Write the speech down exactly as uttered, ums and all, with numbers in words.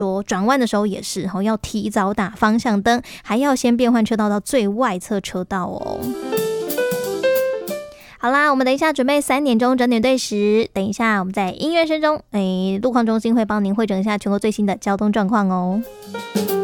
说转弯的时候也是要提早打方向灯，还要先变换车道到最外侧车道哦。好啦，我们等一下准备三点钟整点对时，等一下我们在音乐声中，哎，路况中心会帮您汇整一下全国最新的交通状况哦。